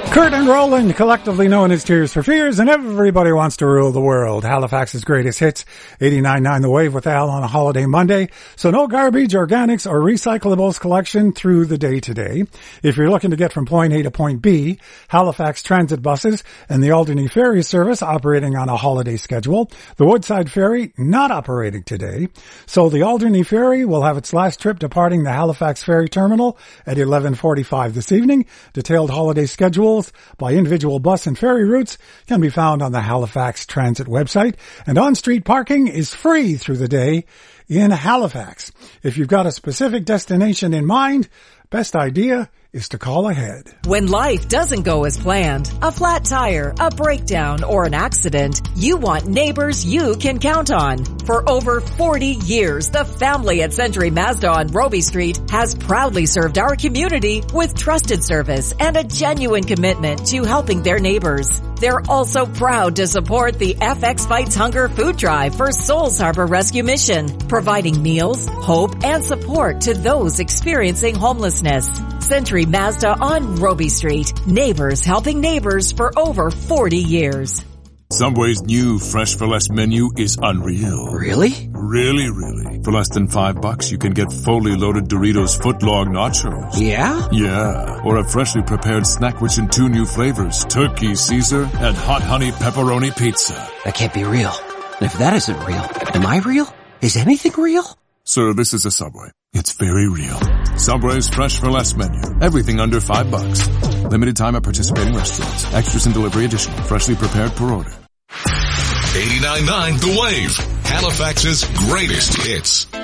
Kurt and Roland, collectively known as Tears for Fears, and everybody wants to rule the world. Halifax's greatest hits, 89.9 The Wave with Al on a holiday Monday. So no garbage, organics, or recyclables collection through the day today. If you're looking to get from point A to point B, Halifax Transit buses and the Alderney Ferry service operating on a holiday schedule. The Woodside Ferry not operating today. So the Alderney Ferry will have its last trip departing the Halifax Ferry Terminal at 11:45 this evening. Detailed holiday schedules by individual bus and ferry routes can be found on the Halifax Transit website, and on-street parking is free through the day in Halifax. If you've got a specific destination in mind, best idea is to call ahead. When life doesn't go as planned, a flat tire, a breakdown, or an accident, you want neighbors you can count on. For over 40 years, the family at Century Mazda on Roby Street has proudly served our community with trusted service and a genuine commitment to helping their neighbors. They're also proud to support the FX Fights Hunger food drive for Souls Harbor Rescue Mission, providing meals, hope, and support to those experiencing homelessness. Century Mazda on Roby Street. Neighbors helping neighbors for over 40 years. Subway's new Fresh for Less menu is unreal. Really? Really. For less than $5, you can get fully loaded Doritos footlong nachos. Yeah? Yeah. Or a freshly prepared snack rich in 2 new flavors, Turkey Caesar and Hot Honey Pepperoni Pizza. That can't be real. And if that isn't real, am I real? Is anything real? Sir, this is a Subway. It's very real. Subway's Fresh for Less menu. Everything under $5. Limited time at participating restaurants. Extras and delivery additional. Freshly prepared per order. 89.9 The Wave. Halifax's greatest hits.